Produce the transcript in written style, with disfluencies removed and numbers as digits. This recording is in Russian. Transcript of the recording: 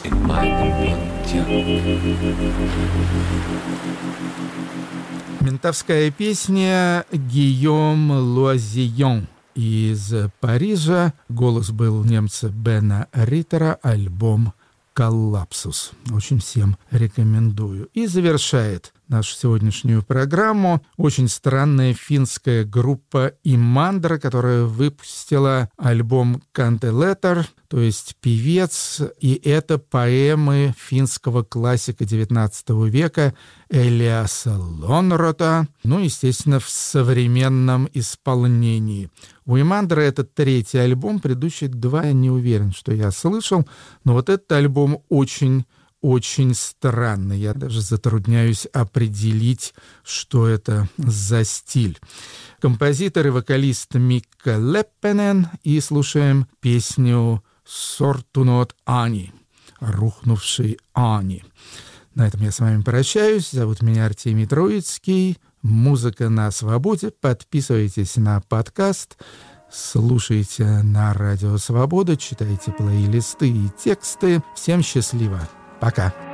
in meinem Pontiac. Ментовская песня Гийом Луазион из Парижа. Голос был немца Бена Риттера, альбом «Коллапсус». Очень всем рекомендую. И завершает нашу сегодняшнюю программу очень странная финская группа Имандра, которая выпустила альбом «Кантелетер», то есть «Певец», и это поэмы финского классика XIX века Элиаса Лонрота, естественно, в современном исполнении. У Имандра это третий альбом, предыдущие два я не уверен, что я слышал, но вот этот альбом очень странный. Я даже затрудняюсь определить, что это за стиль. Композитор и вокалист Микка Леппенен, и слушаем песню «Сортунот Ани», «Рухнувший Ани». На этом я с вами прощаюсь. Зовут меня Артемий Троицкий. Музыка на свободе. Подписывайтесь на подкаст. Слушайте на Радио Свобода. Читайте плейлисты и тексты. Всем счастливо. Пока.